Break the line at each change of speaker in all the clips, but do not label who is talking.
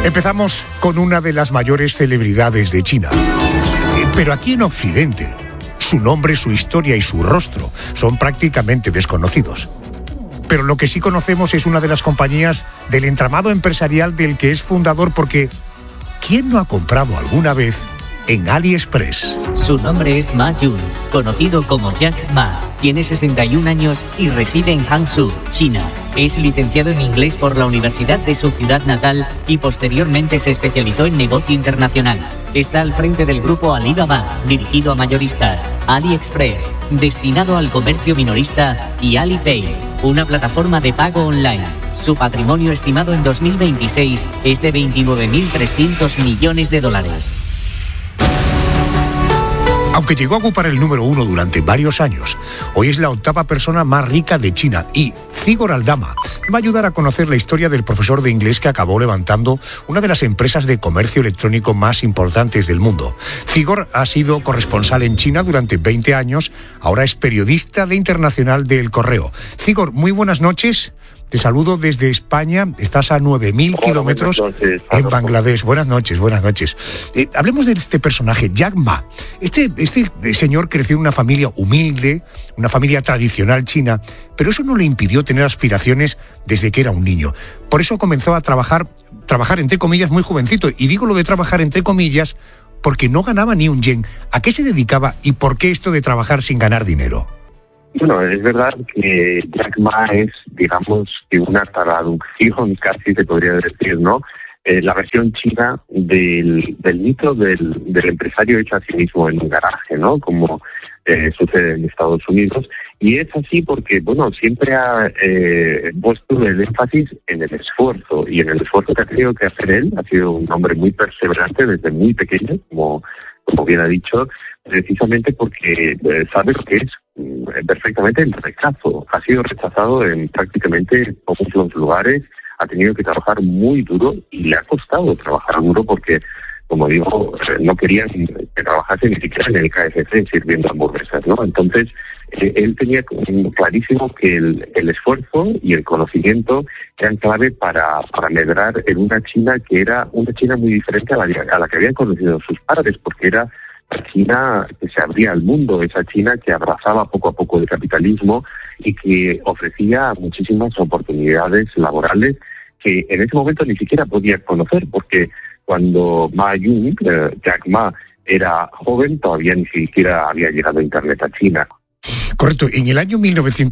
Empezamos con una de las mayores celebridades de China. Pero aquí en Occidente, su nombre, su historia y su rostro son prácticamente desconocidos. Pero lo que sí conocemos es una de las compañías del entramado empresarial del que es fundador, porque ¿quién no ha comprado alguna vez en AliExpress?
Su nombre es Ma Jun, conocido como Jack Ma. Tiene 61 años y reside en Hangzhou, China. Es licenciado en inglés por la universidad de su ciudad natal y posteriormente se especializó en negocio internacional. Está al frente del grupo Alibaba, dirigido a mayoristas, AliExpress, destinado al comercio minorista, y Alipay, una plataforma de pago online. Su patrimonio estimado en 2026 es de 29.300 millones de dólares.
Aunque llegó a ocupar el número 1 durante varios años, hoy es la 8ª persona más rica de China y Zigor Aldama va a ayudar a conocer la historia del profesor de inglés que acabó levantando una de las empresas de comercio electrónico más importantes del mundo. Zigor ha sido corresponsal en China durante 20 años, ahora es periodista de Internacional del Correo. Zigor, muy buenas noches. Te saludo desde España, estás a 9.000 kilómetros en Bangladesh. Buenas noches. Hablemos de este personaje, Jack Ma. Este señor creció en una familia humilde, una familia tradicional china, pero eso no le impidió tener aspiraciones desde que era un niño. Por eso comenzó a trabajar entre comillas muy jovencito. Y digo lo de trabajar entre comillas porque no ganaba ni un yen. ¿A qué se dedicaba y por qué esto de trabajar sin ganar dinero?
Bueno, es verdad que Jack Ma es, digamos, que una traducción, casi se podría decir, ¿no? La versión china del mito del empresario hecho a sí mismo en un garaje, ¿no? Como sucede en Estados Unidos. Y es así porque, bueno, siempre ha puesto el énfasis en el esfuerzo. Y en el esfuerzo que ha tenido que hacer él. Ha sido un hombre muy perseverante desde muy pequeño, como bien ha dicho, precisamente porque sabe lo que es perfectamente el rechazo. Ha sido rechazado en prácticamente todos los lugares, ha tenido que trabajar muy duro y le ha costado trabajar duro porque, como digo, no querían que trabajase ni siquiera en el KFC sirviendo hamburguesas, ¿no? Entonces, él tenía clarísimo que el esfuerzo y el conocimiento eran clave para medrar en una China que era una China muy diferente a la que habían conocido sus padres, porque era la China que se abría al mundo, esa China que abrazaba poco a poco el capitalismo y que ofrecía muchísimas oportunidades laborales que en ese momento ni siquiera podía conocer, porque cuando Ma Jun, Jack Ma, era joven, todavía ni siquiera había llegado a Internet a China.
Correcto. En el año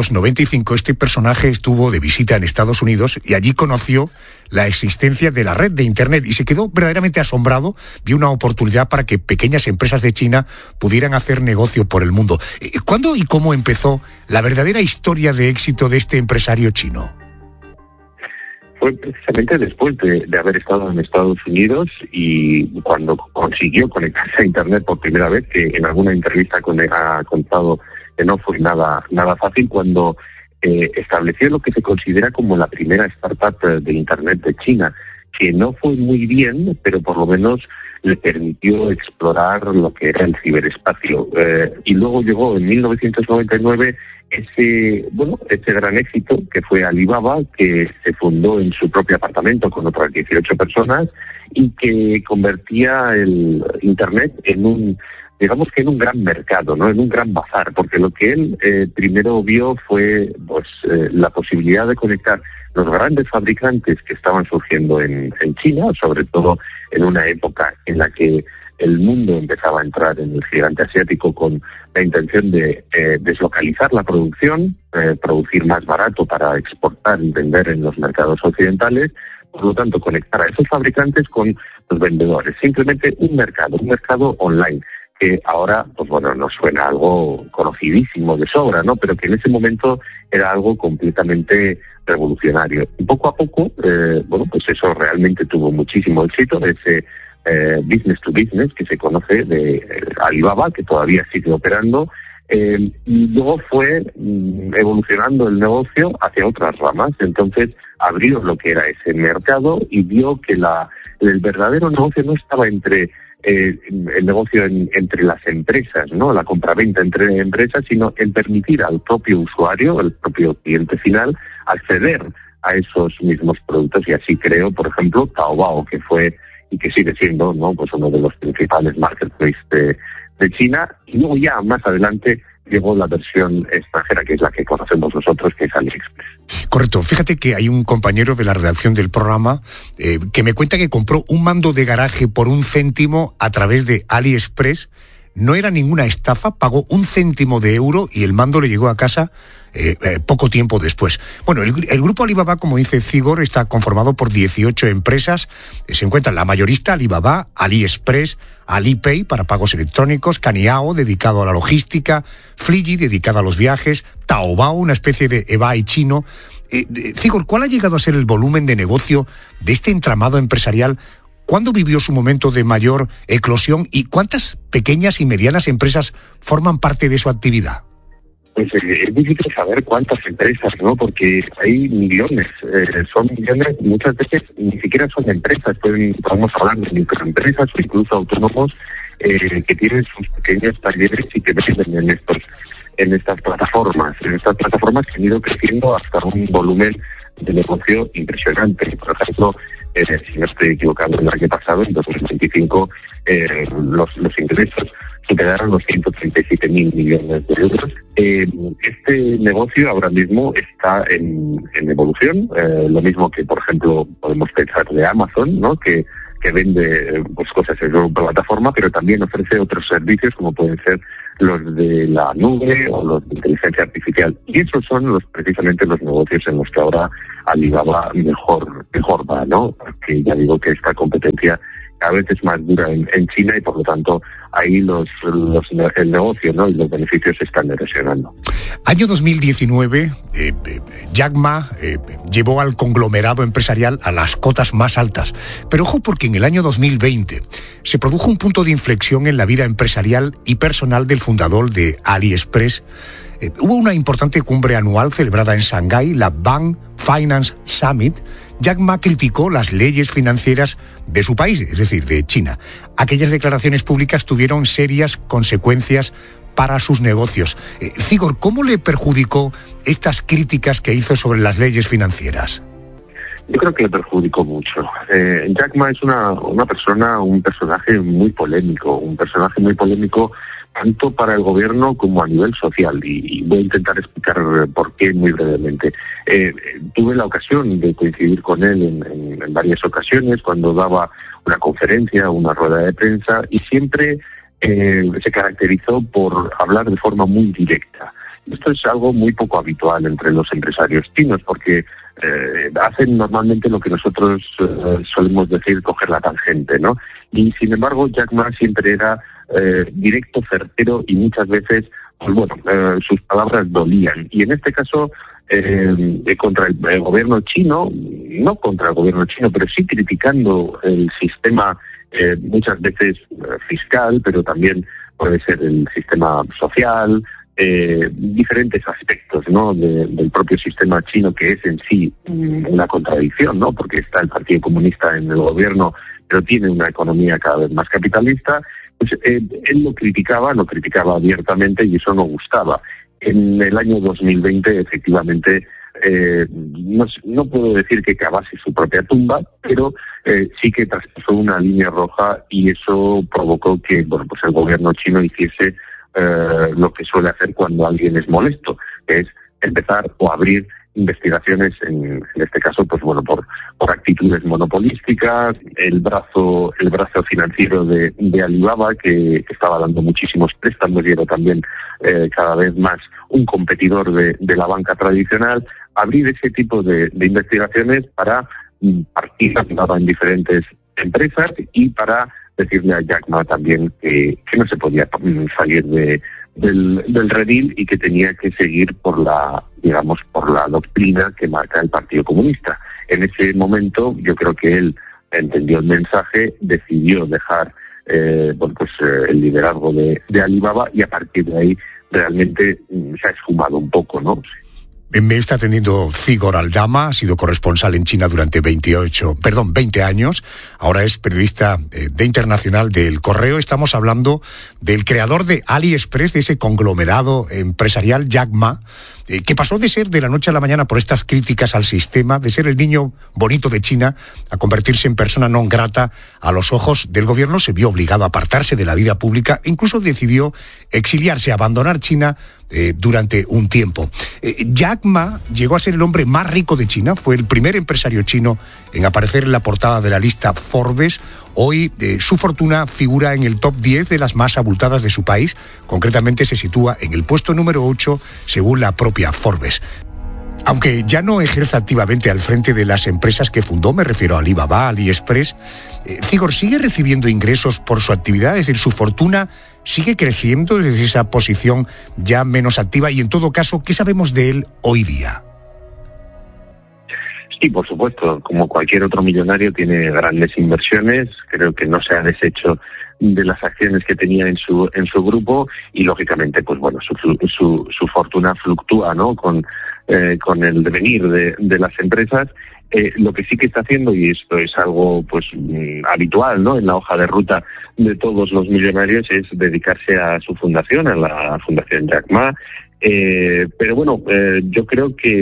1995 este personaje estuvo de visita en Estados Unidos y allí conoció la existencia de la red de Internet y se quedó verdaderamente asombrado. Vio una oportunidad para que pequeñas empresas de China pudieran hacer negocio por el mundo. ¿Cuándo y cómo empezó la verdadera historia de éxito de este empresario chino?
Fue precisamente después de haber estado en Estados Unidos y cuando consiguió conectarse a Internet por primera vez, que en alguna entrevista ha contado que no fue nada fácil, cuando estableció lo que se considera como la primera startup de Internet de China, que no fue muy bien, pero por lo menos le permitió explorar lo que era el ciberespacio. Y luego llegó en 1999 ese gran éxito que fue Alibaba, que se fundó en su propio apartamento con otras 18 personas y que convertía el Internet en un gran mercado, ¿no? En un gran bazar, porque lo que él primero vio fue la posibilidad de conectar los grandes fabricantes que estaban surgiendo en China, sobre todo en una época en la que el mundo empezaba a entrar en el gigante asiático con la intención de deslocalizar la producción, producir más barato para exportar y vender en los mercados occidentales. Por lo tanto, conectar a esos fabricantes con los vendedores. Simplemente un mercado online, que ahora, nos suena algo conocidísimo de sobra, ¿no? Pero que en ese momento era algo completamente revolucionario. Y poco a poco, eso realmente tuvo muchísimo éxito, ese business to business que se conoce de Alibaba, que todavía sigue operando, y luego fue evolucionando el negocio hacia otras ramas. Entonces abrió lo que era ese mercado y vio que el verdadero negocio no estaba entre el negocio entre las empresas, ¿no? La compraventa entre empresas, sino en permitir al propio usuario, el propio cliente final, acceder a esos mismos productos, y así creó, por ejemplo, Taobao, que fue y que sigue siendo, ¿no?, pues uno de los principales marketplaces de China. Y luego ya más adelante llegó la versión extranjera, que es la que conocemos nosotros, que es AliExpress.
Correcto. Fíjate que hay un compañero de la redacción del programa que me cuenta que compró un mando de garaje por 1 céntimo a través de AliExpress. No era ninguna estafa, pagó 1 céntimo de euro y el mando le llegó a casa poco tiempo después. Bueno, el grupo Alibaba, como dice Zigor, está conformado por 18 empresas. Se encuentran la mayorista, Alibaba, AliExpress, Alipay para pagos electrónicos, Caniao, dedicado a la logística, Fliggy, dedicado a los viajes, Taobao, una especie de eBay chino. Zigor, ¿cuál ha llegado a ser el volumen de negocio de este entramado empresarial? ¿Cuándo vivió su momento de mayor eclosión y cuántas pequeñas y medianas empresas forman parte de su actividad?
Pues es difícil saber cuántas empresas, ¿no? Porque hay millones, son millones, muchas veces ni siquiera son empresas, podemos hablar de microempresas o incluso autónomos que tienen sus pequeños talleres y que venden en estas plataformas que han ido creciendo hasta un volumen de negocio impresionante. Por ejemplo, si no estoy equivocado, el año pasado, en 2025, los ingresos superaron los 137.000 millones de euros. Este negocio ahora mismo está en evolución, lo mismo que, por ejemplo, podemos pensar de Amazon, ¿no?, que vende pues cosas en su plataforma, pero también ofrece otros servicios como pueden ser los de la nube o los de inteligencia artificial. Y esos son precisamente los negocios en los que ahora Alibaba mejor va, ¿no? Porque ya digo que esta competencia cada vez es más dura en China y por lo tanto ahí el negocio, ¿no?, y los beneficios se están erosionando.
Año 2019, Jack Ma llevó al conglomerado empresarial a las cotas más altas. Pero ojo, porque en el año 2020 se produjo un punto de inflexión en la vida empresarial y personal del fundador de AliExpress. Hubo una importante cumbre anual celebrada en Shanghái, la Bank Finance Summit. Jack Ma criticó las leyes financieras de su país, es decir, de China. Aquellas declaraciones públicas tuvieron serias consecuencias para sus negocios. Zigor, ¿cómo le perjudicó estas críticas que hizo sobre las leyes financieras?
Yo creo que le perjudicó mucho. Jack Ma es un personaje muy polémico, tanto para el gobierno como a nivel social, y voy a intentar explicar por qué muy brevemente. Tuve la ocasión de coincidir con él en varias ocasiones cuando daba una conferencia, una rueda de prensa, y siempre se caracterizó por hablar de forma muy directa. Esto es algo muy poco habitual entre los empresarios chinos, porque hacen normalmente lo que nosotros solemos decir coger la tangente, ¿no? Y sin embargo, Jack Ma siempre era directo, certero y muchas veces, pues bueno, sus palabras dolían. Y en este caso, contra el gobierno chino, no contra el gobierno chino, pero sí criticando el sistema muchas veces fiscal, pero también puede ser el sistema social, diferentes aspectos, ¿no?, del propio sistema chino, que es en sí una contradicción, ¿no?, porque está el Partido Comunista en el gobierno, pero tiene una economía cada vez más capitalista. Pues él lo criticaba abiertamente y eso no gustaba. En el año 2020, efectivamente, no puedo decir que cavase su propia tumba, pero sí que traspasó una línea roja y eso provocó que, bueno, pues el gobierno chino hiciese lo que suele hacer cuando alguien es molesto, que es empezar o abrir investigaciones, en este caso, pues bueno, por actitudes monopolísticas, el brazo financiero de Alibaba, que estaba dando muchísimos préstamos y era también cada vez más un competidor de la banca tradicional. Abrir ese tipo de investigaciones para partir en diferentes empresas y para decirle a Jack Ma también que no se podía salir del redil y que tenía que seguir por la doctrina que marca el Partido Comunista. En ese momento yo creo que él entendió el mensaje, decidió dejar el liderazgo de Alibaba y a partir de ahí realmente se ha esfumado un poco, ¿no?
Me está atendiendo Zigor Aldama, ha sido corresponsal en China durante 20 años. Ahora es periodista de Internacional del Correo. Estamos hablando del creador de AliExpress, de ese conglomerado empresarial, Jack Ma. que pasó de ser de la noche a la mañana por estas críticas al sistema, de ser el niño bonito de China, a convertirse en persona non grata a los ojos del gobierno. Se vio obligado a apartarse de la vida pública e incluso decidió exiliarse, abandonar China durante un tiempo. Jack Ma llegó a ser el hombre más rico de China, fue el primer empresario chino en aparecer en la portada de la lista Forbes. Hoy su fortuna figura en el top 10 de las más abultadas de su país, concretamente se sitúa en el puesto número 8 según la propia Forbes. Aunque ya no ejerce activamente al frente de las empresas que fundó, me refiero a Alibaba, AliExpress, Zigor sigue recibiendo ingresos por su actividad, es decir, su fortuna sigue creciendo desde esa posición ya menos activa y, en todo caso, ¿qué sabemos de él hoy día?
Sí, por supuesto, como cualquier otro millonario tiene grandes inversiones, creo que no se ha deshecho de las acciones que tenía en su grupo y, lógicamente, pues bueno, su fortuna fluctúa, ¿no?, con el devenir de las empresas. Lo que sí que está haciendo, y esto es algo pues habitual, ¿no?, en la hoja de ruta de todos los millonarios, es dedicarse a su fundación, a la Fundación Jack Ma. Pero bueno, yo creo que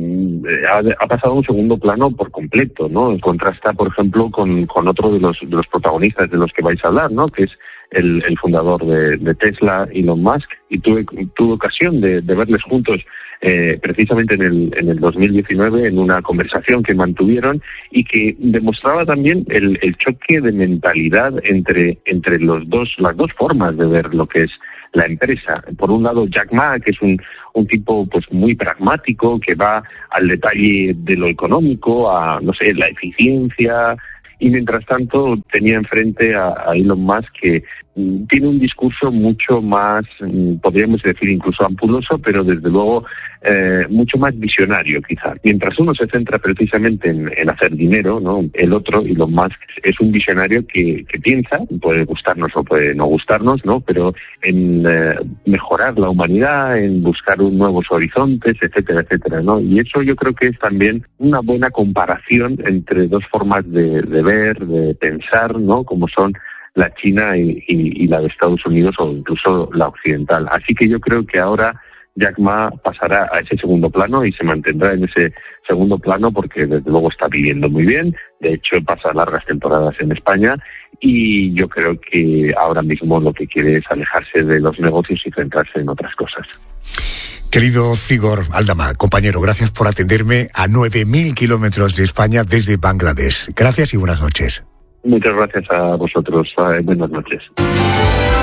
ha pasado a un segundo plano por completo, ¿no? Contrasta, por ejemplo, con otro de los protagonistas de los que vais a hablar, ¿no?, que es el fundador de Tesla, Elon Musk, y tuve ocasión de verles juntos precisamente en el 2019 en una conversación que mantuvieron y que demostraba también el choque de mentalidad entre las dos formas de ver lo que es la empresa. Por un lado, Jack Ma, que es un tipo pues muy pragmático, que va al detalle de lo económico, a, no sé, la eficiencia, y mientras tanto tenía enfrente a Elon Musk, que tiene un discurso mucho más, podríamos decir incluso ampuloso, pero desde luego mucho más visionario quizá. Mientras uno se centra precisamente en hacer dinero, ¿no?, el otro, Elon Musk, es un visionario que piensa, puede gustarnos o puede no gustarnos, ¿no?, pero en mejorar la humanidad, en buscar nuevos horizontes, etcétera, etcétera, ¿no? Y eso yo creo que es también una buena comparación entre dos formas de ver, de pensar, ¿no?, como son la China y la de Estados Unidos o incluso la occidental. Así que yo creo que ahora Jack Ma pasará a ese segundo plano y se mantendrá en ese segundo plano porque desde luego está viviendo muy bien. De hecho, pasa largas temporadas en España y yo creo que ahora mismo lo que quiere es alejarse de los negocios y centrarse en otras cosas.
Querido Zigor Aldama, compañero, gracias por atenderme a 9.000 kilómetros de España desde Bangladesh. Gracias y buenas noches.
Muchas gracias a vosotros. Buenas noches.